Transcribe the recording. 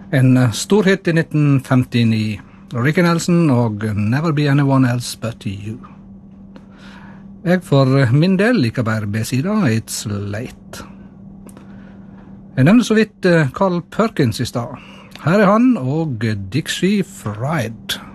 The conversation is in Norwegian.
En stor hit i 1959. Ricky Nelson og Never Be Anyone Else But You. Jeg for min del liker bare B-sida, It's Late. Jeg nevnte så vidt Carl Perkins i stad. Her er han og Dixie Fried.